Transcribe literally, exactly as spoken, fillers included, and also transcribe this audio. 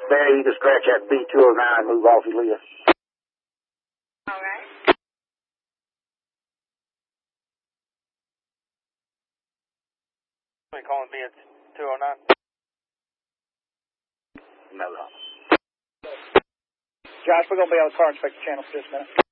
There, you can scratch that B two oh nine and move off your list. All right. Are you calling B two oh nine? No, no. Josh, we're going to be on the car inspector channel for just a minute.